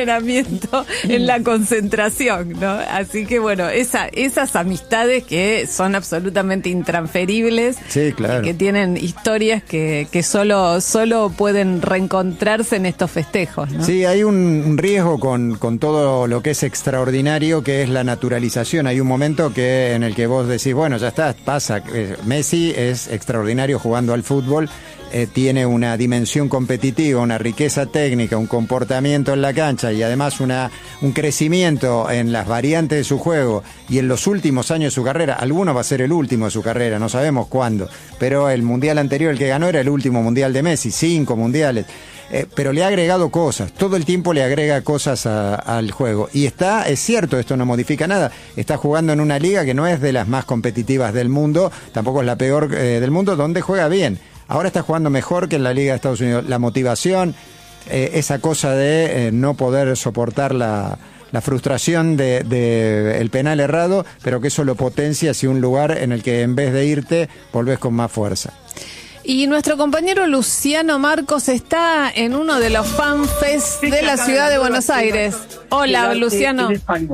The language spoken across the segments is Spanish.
entrenamiento en la concentración, ¿no? Así que bueno, esas amistades que son absolutamente intransferibles, sí, claro, que tienen historias que solo pueden reencontrarse en estos festejos, ¿no? Sí, hay un riesgo con todo lo que es extraordinario, que es la naturalización. Hay un momento en el que vos decís, bueno, ya está, pasa. Messi es extraordinario jugando al fútbol, tiene una dimensión competitiva, una riqueza técnica, un comportamiento en la cancha y además un crecimiento en las variantes de su juego y en los últimos años de su carrera. Alguno va a ser el último de su carrera, no sabemos cuándo, pero el mundial anterior, el que ganó, era el último mundial de Messi, 5 mundiales. Pero le ha agregado cosas, todo el tiempo le agrega cosas al juego. Y es cierto, esto no modifica nada, está jugando en una liga que no es de las más competitivas del mundo, tampoco es la peor del mundo, donde juega bien. Ahora está jugando mejor que en la Liga de Estados Unidos. La motivación, esa cosa de no poder soportar la frustración de el penal errado, pero que eso lo potencia hacia un lugar en el que en vez de irte, volvés con más fuerza. Y nuestro compañero Luciano Marcos está en uno de los FanFest de la ciudad de Buenos Aires. Hola, Luciano.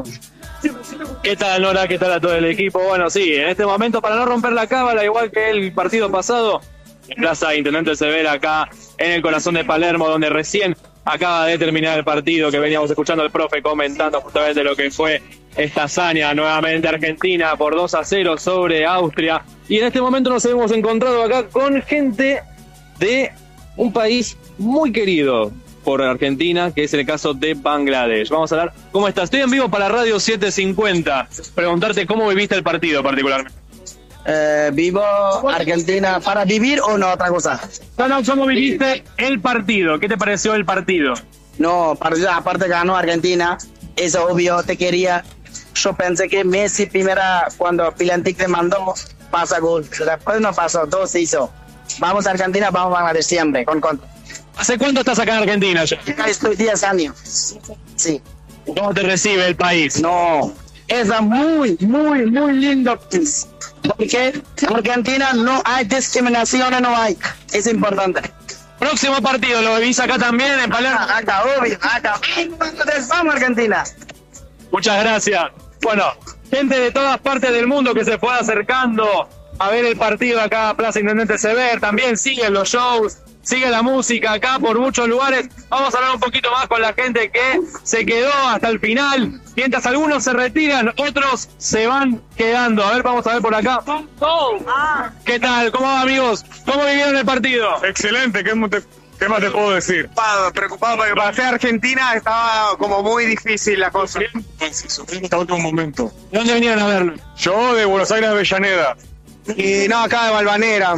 ¿Qué tal, Nora? ¿Qué tal a todo el equipo? Bueno, sí, en este momento, para no romper la cábala, igual que el partido pasado, en Plaza Intendente Severa, acá en el corazón de Palermo, donde recién acaba de terminar el partido, que veníamos escuchando al profe comentando justamente lo que fue esta hazaña nuevamente argentina por 2-0 sobre Austria. Y en este momento nos hemos encontrado acá con gente de un país muy querido por Argentina, que es el caso de Bangladesh. Vamos a hablar. ¿Cómo estás? Estoy en vivo para Radio 750. Preguntarte cómo viviste el partido particularmente. Vivo Argentina para vivir o no otra cosa. No, ¿cómo viviste el partido? ¿Qué te pareció el partido? No, aparte ganó Argentina, eso obvio, te quería. Yo pensé que Messi primera, cuando Pilantic le mandó, pasa gol. Después no pasó, todo se hizo. Vamos a Argentina, vamos a ganar siempre, con contra. ¿Hace cuánto estás acá en Argentina? Acá estoy 10 años. Sí. ¿Cómo te recibe el país? No, es muy, muy, muy lindo. Porque en Argentina no hay discriminación, no hay. Es importante. Próximo partido, ¿lo vivís acá también en Palermo? Acá, obvio, acá. Vamos Argentina. Muchas gracias. Bueno, gente de todas partes del mundo que se fue acercando a ver el partido acá a Plaza Intendente Severa. También siguen los shows, sigue la música acá por muchos lugares. Vamos a hablar un poquito más con la gente que se quedó hasta el final. Mientras algunos se retiran, otros se van quedando. A ver, vamos a ver por acá. ¿Qué tal? ¿Cómo va, amigos? ¿Cómo vivieron el partido? Excelente, ¿qué más te puedo decir? Preocupado porque para ser Argentina estaba como muy difícil la cosa. Sí, sufrimos hasta último momento. ¿De dónde vinieron a verlo? Yo de Buenos Aires, Avellaneda. Y no, acá de Valvanera.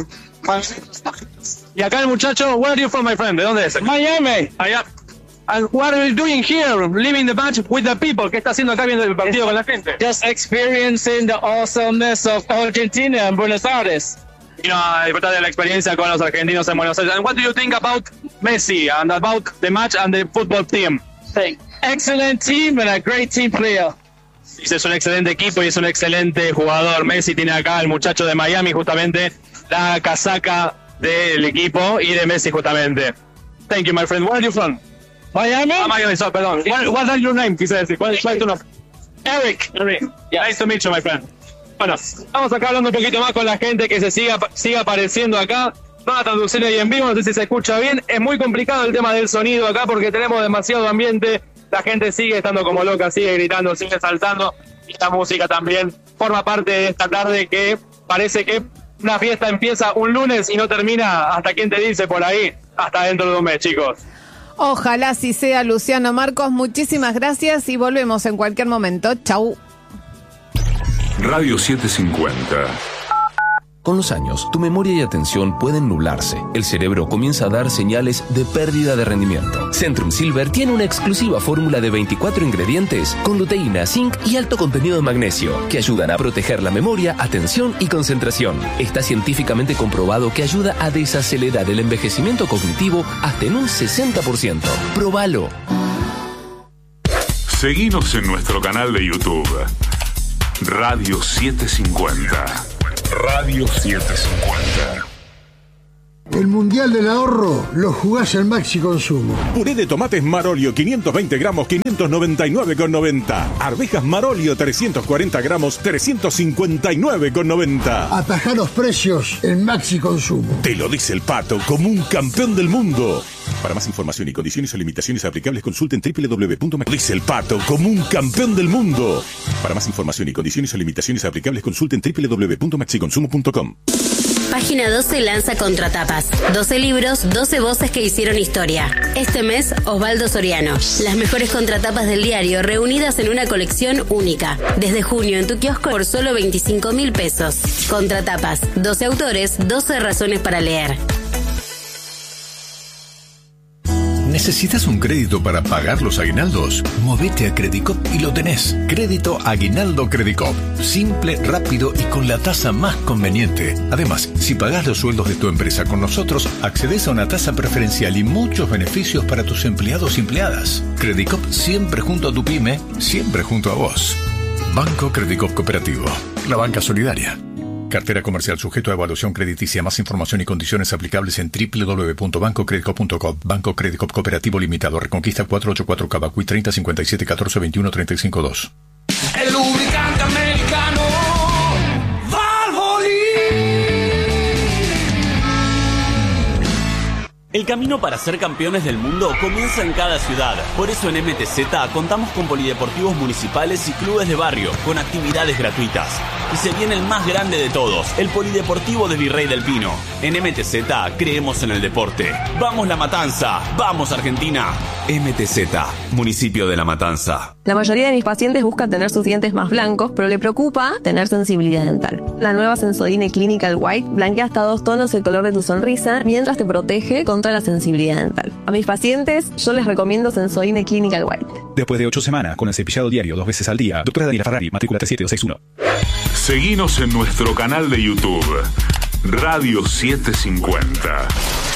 Y acá el muchacho, where are you from, my friend? ¿De dónde es? Miami. Allá. And what are you doing here, living the match with the people? ¿Qué está haciendo acá viendo el partido con la gente? Just experiencing the awesomeness of Argentina and Buenos Aires. Y no, disfrutar de la experiencia con los argentinos en Buenos Aires. And what do you think about Messi and about the match and the football team? Excellent team and a great team player. Dice, es un excelente equipo y es un excelente jugador. Messi tiene acá el muchacho de Miami, justamente, la casaca del equipo y de Messi, justamente. Thank you, my friend. Where are you from? Miami? Miami, so, perdón. What are your name? Quise decir. ¿Cuál es tu nombre? Eric. Yeah. Nice to meet you, my friend. Bueno, vamos acá hablando un poquito más con la gente que se siga apareciendo acá. Toda la traducción ahí en vivo, no sé si se escucha bien. Es muy complicado el tema del sonido acá porque tenemos demasiado ambiente. La gente sigue estando como loca, sigue gritando, sigue saltando. Y esta música también forma parte de esta tarde que parece que una fiesta empieza un lunes y no termina, hasta quién te dice por ahí, hasta dentro de un mes, chicos. Ojalá así sea, Luciano Marcos. Muchísimas gracias y volvemos en cualquier momento. Chau. Radio 750. Con los años, tu memoria y atención pueden nublarse. El cerebro comienza a dar señales de pérdida de rendimiento. Centrum Silver tiene una exclusiva fórmula de 24 ingredientes con luteína, zinc y alto contenido de magnesio que ayudan a proteger la memoria, atención y concentración. Está científicamente comprobado que ayuda a desacelerar el envejecimiento cognitivo hasta en un 60%. ¡Próbalo! Seguinos en nuestro canal de YouTube. Radio 750. Radio 750. El Mundial del Ahorro lo jugás en Maxi Consumo. Puré de tomates Marolio, 520 gramos, 599,90. Arvejas Marolio, 340 gramos, 359,90. Atajá los precios en Maxi Consumo. Te lo dice el Pato, como un campeón del mundo. Para más información y condiciones o limitaciones aplicables, consulten www.maxi. Dice el Pato, como un campeón del mundo. Para más información y condiciones o limitaciones aplicables, consulten www.maxiconsumo.com. Página 12 lanza Contratapas. 12 libros, 12 voces que hicieron historia. Este mes, Osvaldo Soriano. Las mejores contratapas del diario reunidas en una colección única. Desde junio en tu kiosco por solo 25.000 pesos. Contratapas. 12 autores, 12 razones para leer. ¿Necesitas un crédito para pagar los aguinaldos? Movete a Credicop y lo tenés. Crédito Aguinaldo Credicop. Simple, rápido y con la tasa más conveniente. Además, si pagás los sueldos de tu empresa con nosotros, accedes a una tasa preferencial y muchos beneficios para tus empleados y empleadas. Credicop siempre junto a tu pyme, siempre junto a vos. Banco Credicop Cooperativo. La banca solidaria. Cartera comercial sujeto a evaluación crediticia. Más información y condiciones aplicables en www.bancocredicop.com. Banco Credicop Cooperativo Limitado. Reconquista 484 Cabacuy 30 57 14 21 35 2. El lubricante americano Valvoline. El camino para ser campeones del mundo comienza en cada ciudad. Por eso en MTZ contamos con polideportivos municipales y clubes de barrio, con actividades gratuitas. Y se viene el más grande de todos, el Polideportivo de Virrey del Pino. En MTZ creemos en el deporte. ¡Vamos La Matanza! ¡Vamos Argentina! MTZ, Municipio de La Matanza. La mayoría de mis pacientes buscan tener sus dientes más blancos, pero le preocupa tener sensibilidad dental. La nueva Sensodyne Clinical White blanquea hasta 2 tonos el color de tu sonrisa, mientras te protege contra la sensibilidad dental. A mis pacientes, yo les recomiendo Sensodyne Clinical White. Después de 8 semanas, con el cepillado diario 2 veces al día, doctora Daniela Ferrari, matrícula 37261. Seguinos en nuestro canal de YouTube, Radio 750.